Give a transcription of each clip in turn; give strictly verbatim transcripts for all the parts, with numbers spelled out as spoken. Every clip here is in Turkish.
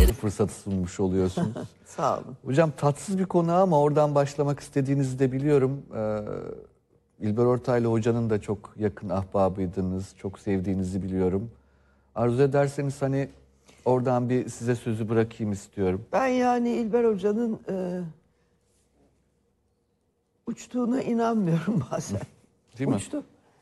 fırsatı sunmuş oluyorsunuz. Sağ olun. Hocam tatsız bir konu ama oradan başlamak istediğinizi de biliyorum. Ee, İlber Ortaylı hocanın da çok yakın ahbabıydınız. Çok sevdiğinizi biliyorum. Arzu ederseniz hani oradan bir size sözü bırakayım istiyorum. Ben yani İlber Hoca'nın e, uçtuğuna inanmıyorum bazen. Değil mi? Uçtu.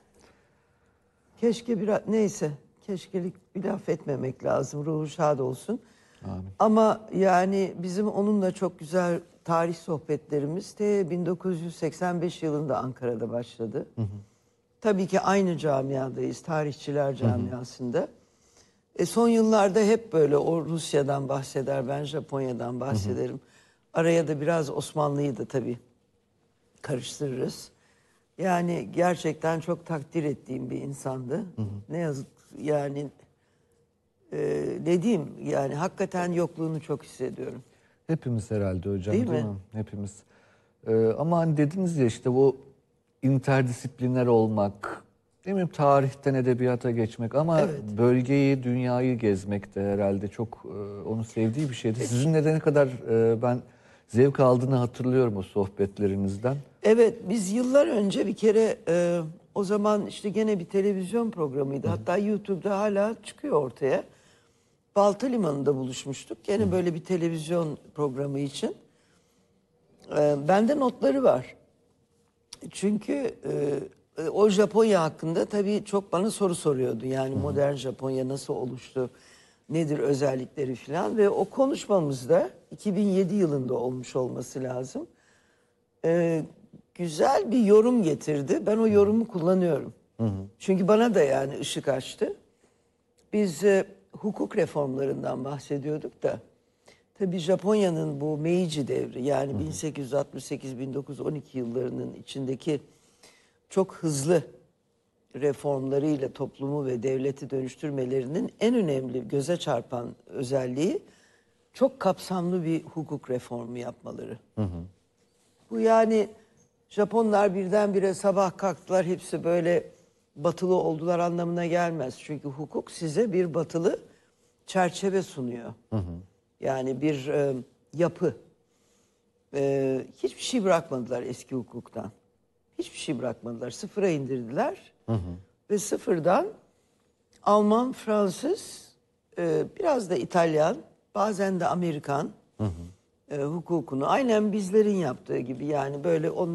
Keşke biraz, neyse, keşkelik bir laf etmemek lazım. Ruhu şad olsun. Amin. Ama yani bizim onunla çok güzel tarih sohbetlerimiz de bin dokuz yüz seksen beş yılında Ankara'da başladı. Hı hı. Tabii ki aynı camiadayız, tarihçiler camiasında. Hı hı. E son yıllarda hep böyle o Rusya'dan bahseder, ben Japonya'dan bahsederim. Hı hı. Araya da biraz Osmanlı'yı da tabii karıştırırız. Yani gerçekten çok takdir ettiğim bir insandı. Hı hı. Ne yazık yani e, ne diyeyim yani hakikaten yokluğunu çok hissediyorum. Hepimiz herhalde hocam, değil, değil mi? mi? Hepimiz. Ee, ama hani dediniz ya işte bu interdisipliner olmak, değil mi? Tarihten edebiyata geçmek ama Evet. bölgeyi, dünyayı gezmek de herhalde çok e, onu sevdiği bir şeydi. Sizin de ne kadar e, ben zevk aldığını hatırlıyorum o sohbetlerinizden. Evet, biz yıllar önce bir kere e, o zaman işte gene bir televizyon programıydı. Hı. Hatta YouTube'da hala çıkıyor ortaya. Balta Limanı'nda buluşmuştuk. Gene Hı. böyle bir televizyon programı için. E, bende notları var. Çünkü e, o Japonya hakkında tabii çok bana soru soruyordu. Yani Hı. modern Japonya nasıl oluştu, nedir özellikleri falan. Ve o konuşmamızda iki bin yedi yılında olmuş olması lazım. E, güzel bir yorum getirdi. Ben o yorumu kullanıyorum. Hı hı. Çünkü bana da yani ışık açtı. Biz e, hukuk reformlarından bahsediyorduk da tabii Japonya'nın bu Meiji devri yani hı hı. bin sekiz yüz altmış sekiz bin dokuz yüz on iki yıllarının içindeki çok hızlı reformlarıyla toplumu ve devleti dönüştürmelerinin en önemli göze çarpan özelliği çok kapsamlı bir hukuk reformu yapmaları. Hı hı. Bu yani Japonlar birdenbire sabah kalktılar hepsi böyle batılı oldular anlamına gelmez. Çünkü hukuk size bir batılı çerçeve sunuyor. Hı hı. Yani bir e, yapı. E, hiçbir şey bırakmadılar eski hukuktan. Hiçbir şey bırakmadılar. Sıfıra indirdiler. Hı hı. Ve sıfırdan Alman, Fransız, e, biraz da İtalyan, bazen de Amerikan hı hı. E, hukukunu aynen bizlerin yaptığı gibi yani böyle on